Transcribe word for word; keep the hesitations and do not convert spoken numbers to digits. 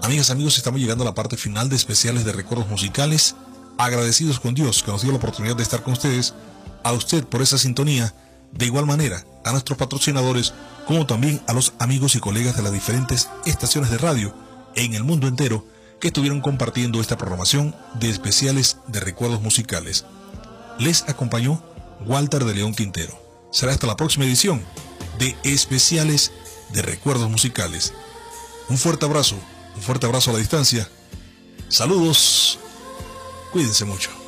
Amigas, amigos, estamos llegando a la parte final de especiales de recuerdos musicales. Agradecidos con Dios que nos dio la oportunidad de estar con ustedes, a usted por esa sintonía, de igual manera a nuestros patrocinadores, como también a los amigos y colegas de las diferentes estaciones de radio en el mundo entero que estuvieron compartiendo esta programación de especiales de recuerdos musicales. Les acompañó Walter de León Quintero. Será hasta la próxima edición de especiales de recuerdos musicales. Un fuerte abrazo, un fuerte abrazo a la distancia. Saludos, cuídense mucho.